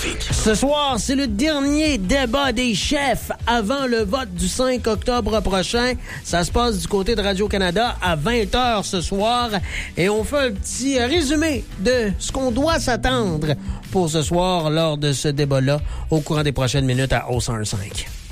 Trafic. Ce soir, c'est le dernier débat des chefs avant le vote du 5 octobre prochain. Ça se passe du côté de Radio-Canada à 20h ce soir. Et on fait un petit résumé de ce qu'on doit s'attendre pour ce soir lors de ce débat-là au courant des prochaines minutes à O105.